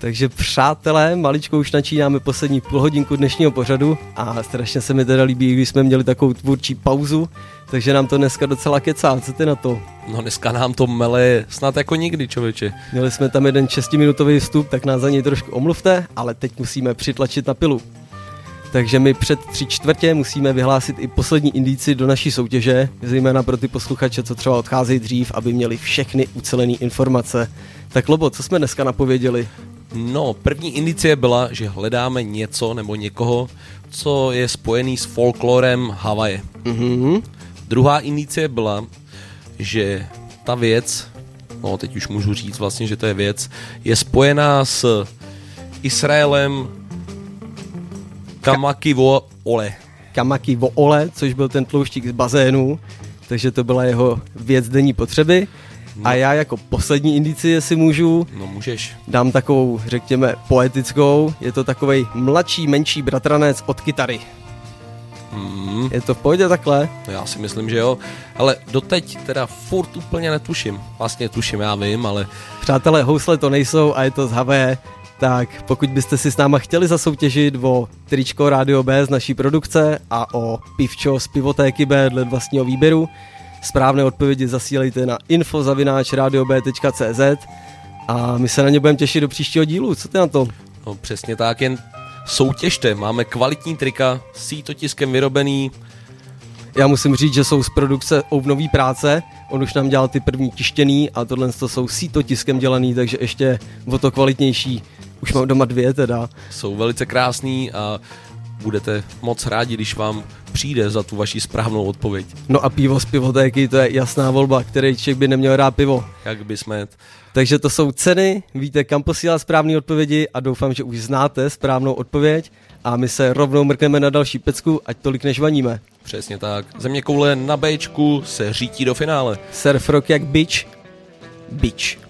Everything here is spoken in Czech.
Takže přátelé, maličko už načínáme poslední půlhodinku dnešního pořadu a strašně se mi teda líbí, když jsme měli takovou tvůrčí pauzu, takže nám to dneska docela kecá. Co ty na to? No dneska nám to mele snad jako nikdy, člověče. Měli jsme tam jeden 6minutový vstup, tak nás za něj trošku omluvte, ale teď musíme přitlačit na pilu. Takže my před 3/4 musíme vyhlásit i poslední indici do naší soutěže, zejména pro ty posluchače, co třeba odcházejí dřív, aby měli všechny ucelené informace. Tak Lobo, co jsme dneska napověděli? No, první indicie byla, že hledáme něco nebo někoho, co je spojený s folklorem Havaje. Mhm. Druhá indicie byla, že ta věc, no teď už můžu říct vlastně, že to je věc, je spojená s Izraelem Kamaki vo Ole. Kamaki vo Ole, což byl ten tlouštík z bazénu, takže to byla jeho věc denní potřeby. No. A já jako poslední indici, jestli můžu, no můžeš, dám takovou, řekněme, poetickou. Je to takovej mladší, menší bratranec od kytary. Je to v pohodě takhle? No já si myslím, že jo, ale doteď teda furt úplně netuším. Vlastně tuším, já vím, ale... Přátelé, housle to nejsou a je to z Havaje, tak pokud byste si s náma chtěli zasoutěžit o tričko Rádio B z naší produkce a o pivčo z pivotéky B dle vlastního výběru, správné odpovědi zasílejte na info@radiob.cz a my se na ně budeme těšit do příštího dílu. Co ty na to? No přesně tak, jen soutěžte, máme kvalitní trika, sítotiskem vyrobený. Já musím říct, že jsou z produkce Ovnový práce, on už nám dělal ty první tištěný a tohle jsou sítotiskem dělaný, takže ještě o to kvalitnější. Už mám doma 2 teda. Jsou velice krásný a budete moc rádi, když vám přijde za tu vaši správnou odpověď. No a pivo z pivotéky, to je jasná volba, který člověk by neměl rád pivo. Jak by smet. Takže to jsou ceny, víte, kam posílat správné odpovědi a doufám, že už znáte správnou odpověď a my se rovnou mrkneme na další pecku, ať tolik nežvaníme. Přesně tak. Zeměkoule na Bčku se řítí do finále. Surf rock jak bič. Bič.